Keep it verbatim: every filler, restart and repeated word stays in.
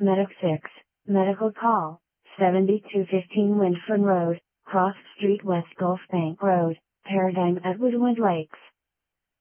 Medic six, medical call, seventy-two fifteen Windfern Road, Cross Street West Gulf Bank Road, Paradigm at Woodland Lakes.